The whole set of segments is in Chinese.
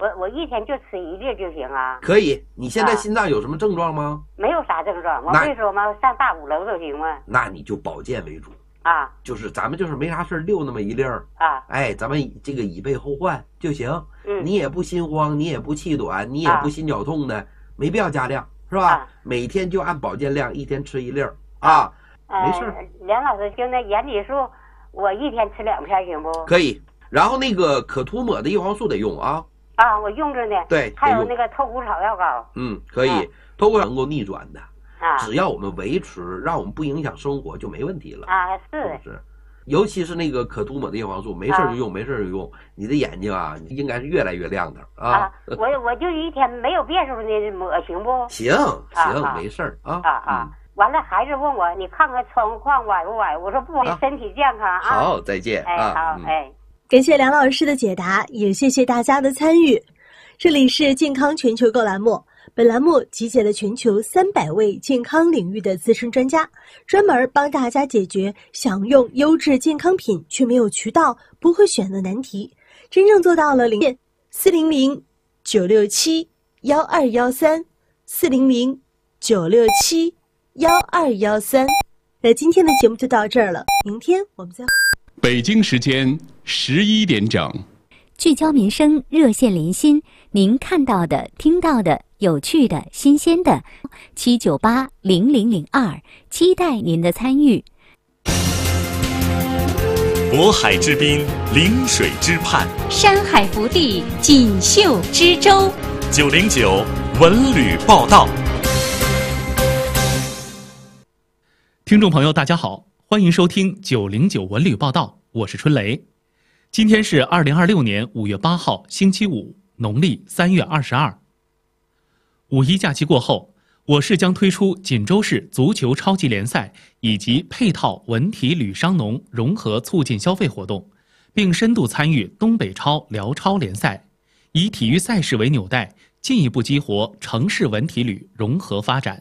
我一天就吃1粒就行啊？ 可以。你现在心脏有什么症状吗？ 没有啥症状，我没说嘛，上大5楼都行吗？ 那你就保健为主啊， 就是咱们就是没啥事溜那么1粒啊，哎，咱们这个以备后患就行。你也不心慌，你也不气短，你也不心绞痛的，没必要加量，是吧？每天就按保健量，一天吃1粒啊，没事。 梁老师，就那眼底素，我一天吃2片行不？ 可以。然后那个可涂抹的叶黄素得用啊。 啊，我用着呢。对，还有那个透骨草药膏。 可以，透骨草能够逆转的。只要我们维持，让我们不影响生活就没问题了啊！是，尤其是那个可涂抹的叶黄素，没事就用，没事就用。你的眼睛啊，应该是越来越亮的啊！ 我就一天没有变数的抹，行不？ 行，没事啊。 完了，孩子问我，你看看窗框歪不歪？我说不歪，身体健康啊。 好，再见。 好， 感谢梁老师的解答，也谢谢大家的参与。这里是健康全球购栏目。本栏目集结了全球300位健康领域的资深专家，专门帮大家解决想用优质健康品却没有渠道、不会选的难题，真正做到了0线400-967-1213，400-967-1213。那今天的节目就到这儿了，明天我们再会。 北京时间11点整， 聚焦民生，热线连心，您看到的、听到的、有趣的、新鲜的，7980002，期待您的参与。 渤海之滨，临水之畔， 山海福地，锦绣之州。 909文旅报道。 听众朋友，大家好，欢迎收听909文旅报道，我是春雷。今天是2026年5月8号，星期五，农历3月22。五一假期过后，我市将推出锦州市足球超级联赛以及配套文体旅商农融合促进消费活动，并深度参与东北超、辽超联赛，以体育赛事为纽带，进一步激活城市文体旅融合发展。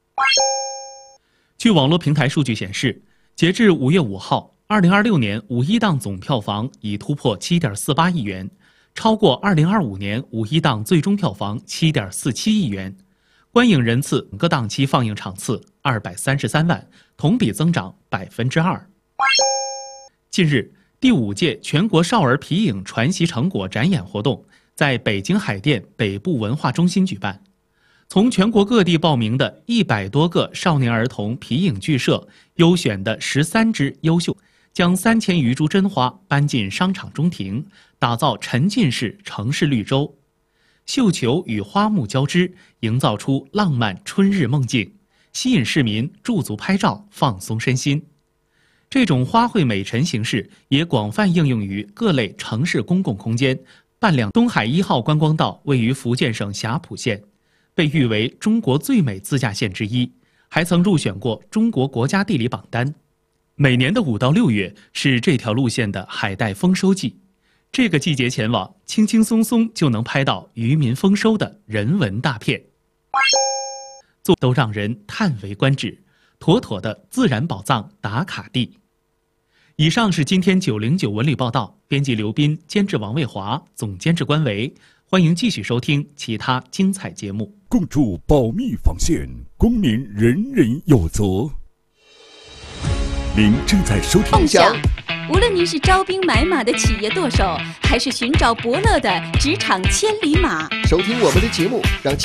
据网络平台数据显示，截至5月5号，2026年五一档总票房已突破7.48亿元，超过2025年五一档最终票房7.47亿元，观影人次各档期放映场次233万，同比增长2%。近日，第5届全国少儿皮影传习成果展演活动在北京海淀北部文化中心举办。从全国各地报名的100多个少年儿童皮影剧社优选的13支优秀，将3000余株真花搬进商场中庭，打造沉浸式城市绿洲。绣球与花木交织，营造出浪漫春日梦境，吸引市民驻足拍照，放松身心。这种花卉美陈形式也广泛应用于各类城市公共空间。半两东海1号观光道位于福建省霞浦县，被誉为中国最美自驾线之一，还曾入选过中国国家地理榜单。每年的5到6月是这条路线的海带丰收季，这个季节前往，轻轻松松就能拍到渔民丰收的人文大片，都让人叹为观止，妥妥的自然宝藏打卡地。以上是今天909文旅报道，编辑刘斌，监制王卫华，总监制关维。欢迎继续收听其他精彩节目。 共筑保密防线，公民人人有责。您正在收听梦想，无论您是招兵买马的企业舵手，还是寻找伯乐的职场千里马， 收听我们的节目，让